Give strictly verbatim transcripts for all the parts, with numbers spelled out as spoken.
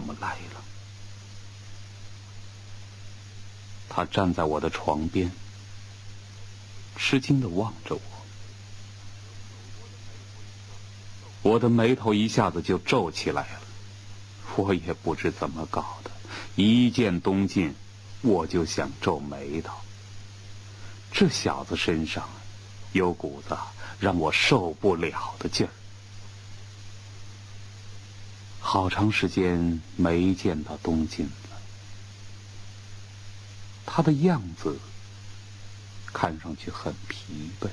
么来了。他站在我的床边，吃惊地望着我。我的眉头一下子就皱起来了，我也不知怎么搞的，一见东晋我就想皱眉头。这小子身上有股子让我受不了的劲儿。好长时间没见到东晋了，他的样子看上去很疲惫。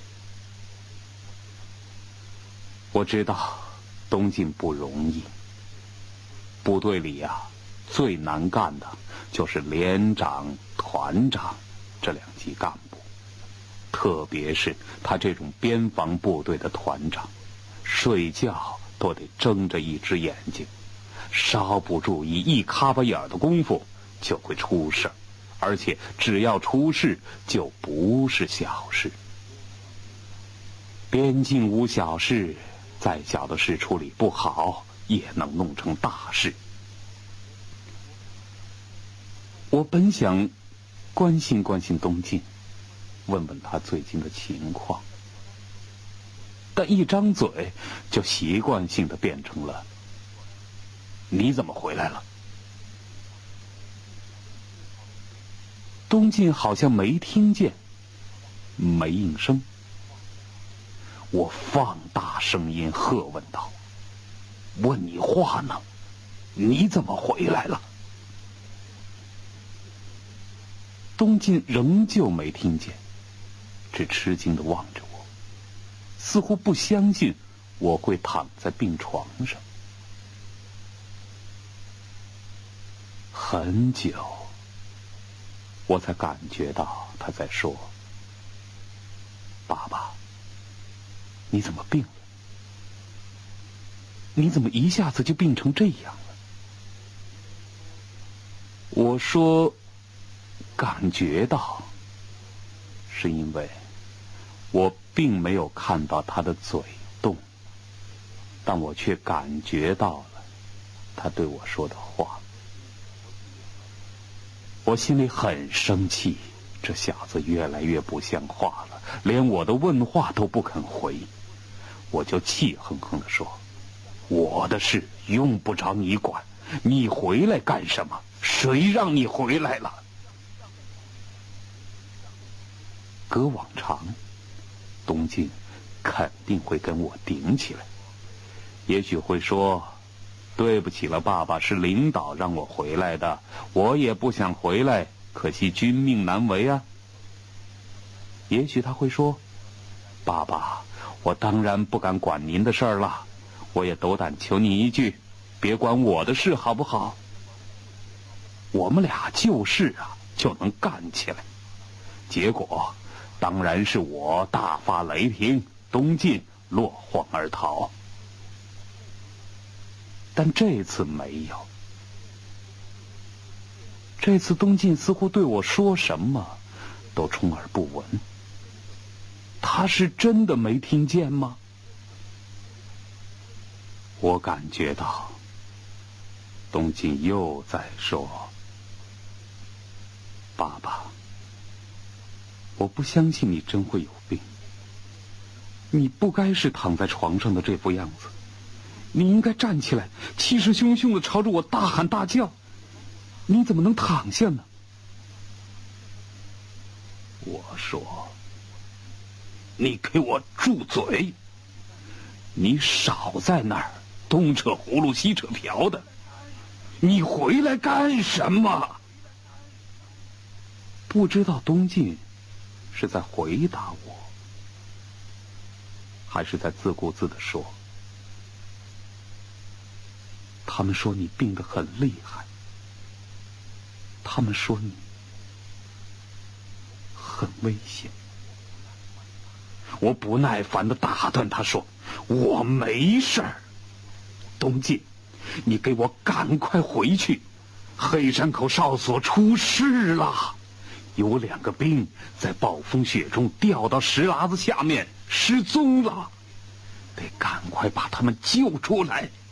我知道东晋不容易，部队里呀、啊、最难干的就是连长、团长这两级干部，特别是他这种边防部队的团长，睡觉都得睁着一只眼睛，稍不注意一咔巴眼的功夫就会出事，而且只要出事就不是小事。边境无小事，再小的事处理不好也能弄成大事。我本想关心关心东晋，问问他最近的情况，但一张嘴就习惯性的变成了你怎么回来了？东晋好像没听见，没应声。我放大声音喝问道：问你话呢，你怎么回来了？东晋仍旧没听见，只吃惊地望着我，似乎不相信我会躺在病床上。很久，我才感觉到他在说：爸爸，你怎么病了？你怎么一下子就病成这样了？我说感觉到，是因为我并没有看到他的嘴动，但我却感觉到了他对我说的话。我心里很生气，这小子越来越不像话了，连我的问话都不肯回。我就气哼哼地说：我的事用不着你管，你回来干什么？谁让你回来了？搁往常，东晋肯定会跟我顶起来，也许会说：对不起了，爸爸，是领导让我回来的，我也不想回来，可惜君命难违啊。也许他会说：爸爸，我当然不敢管您的事儿了，我也斗胆求你一句，别管我的事好不好？我们俩就事啊就能干起来，结果当然是我大发雷霆，东晋落荒而逃。但这次没有，这次东晋似乎对我说什么都充耳不闻。他是真的没听见吗？我感觉到东晋又在说：爸爸，我不相信你真会有病，你不该是躺在床上的这副样子，你应该站起来，气势汹汹地朝着我大喊大叫，你怎么能躺下呢？我说：你给我住嘴！你少在那儿东扯葫芦西扯瓢的，你回来干什么？不知道东晋是在回答我，还是在自顾自地说：他们说你病得很厉害，他们说你很危险。我不耐烦地打断他说：我没事儿。东晋，你给我赶快回去，黑山口哨所出事了，有两个兵在暴风雪中掉到石砬子下面失踪了，得赶快把他们救出来。